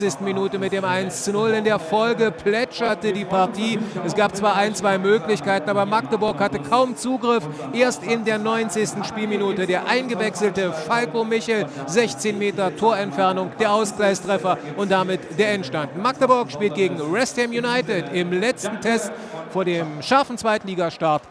Minute mit dem 1:0. In der Folge plätscherte die Partie. Es gab zwar ein, zwei Möglichkeiten, aber Magdeburg hatte kaum Zugriff. Erst in der 90. Spielminute der eingewechselte Falco Michel, 16 Meter Torentfernung, der Ausgleichstreffer und damit der Endstand. Magdeburg spielt gegen West Ham United im letzten Test vor dem scharfen Zweitligastart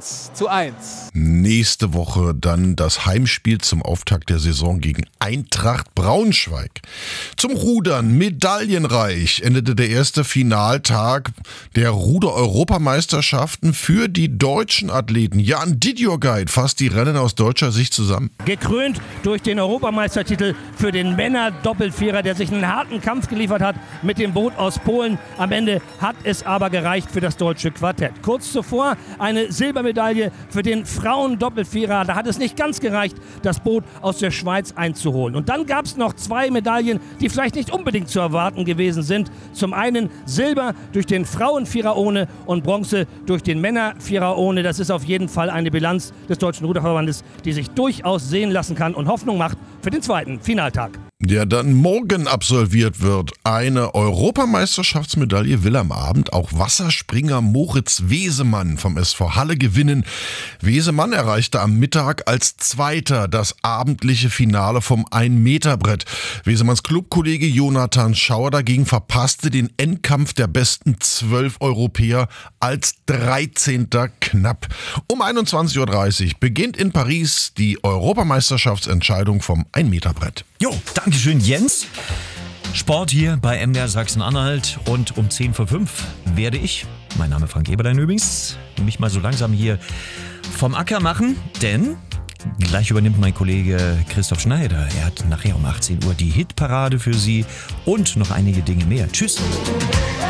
1:1. Nächste Woche dann das Heimspiel zum Auftakt der Saison gegen Eintracht Braunschweig. Zum Rudern medaillenreich endete der erste Finaltag der Ruder-Europameisterschaften für die deutschen Athleten. Jan Didjorgeit fasst die Rennen aus deutscher Sicht zusammen. Gekrönt durch den Europameistertitel für den Männer-Doppelvierer, der sich einen harten Kampf geliefert hat mit dem Boot aus Polen. Am Ende hat es aber gereicht für das deutsche Quartett. Kurz zuvor eine Silbermedaille für den Frauen-Doppelvierer. Da hat es nicht ganz gereicht, das Boot aus der Schweiz einzuholen. Und dann gab es noch zwei Medaillen, die vielleicht nicht unbedingt zu erwarten gewesen sind. Zum einen Silber durch den Frauenvierer ohne und Bronze durch den Männervierer ohne. Das ist auf jeden Fall eine Bilanz des Deutschen Ruderverbandes, die sich durchaus sehen lassen kann und Hoffnung macht für den zweiten Finaltag. Der dann morgen absolviert wird. Eine Europameisterschaftsmedaille will am Abend auch Wasserspringer Moritz Wesemann vom SV Halle gewinnen. Wesemann erreichte am Mittag als Zweiter das abendliche Finale vom 1-Meter-Brett. Wesemanns Clubkollege Jonathan Schauer dagegen verpasste den Endkampf der besten 12 Europäer als 13. knapp. Um 21:30 Uhr beginnt in Paris die Europameisterschaftsentscheidung vom 1-Meter-Brett. Jo, dankeschön Jens. Sport hier bei MDR Sachsen-Anhalt und um 10:05 werde ich, mein Name Frank Eberlein übrigens, mich mal so langsam hier vom Acker machen, denn gleich übernimmt mein Kollege Christoph Schneider. Er hat nachher um 18 Uhr die Hitparade für Sie und noch einige Dinge mehr. Tschüss.